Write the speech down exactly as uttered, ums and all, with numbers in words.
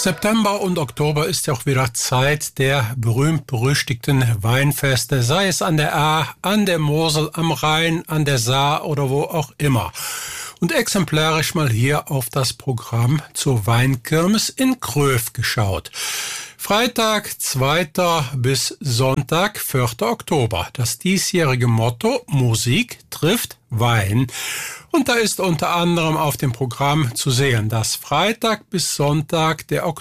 September und Oktober ist ja auch wieder Zeit der berühmt-berüchtigten Weinfeste, sei es an der Ahr, an der Mosel, am Rhein, an der Saar oder wo auch immer. Und exemplarisch mal hier auf das Programm zur Weinkirmes in Kröv geschaut. Freitag, zweiter bis Sonntag, vierter Oktober. Das diesjährige Motto: Musik trifft Wein. Und da ist unter anderem auf dem Programm zu sehen, dass Freitag bis Sonntag der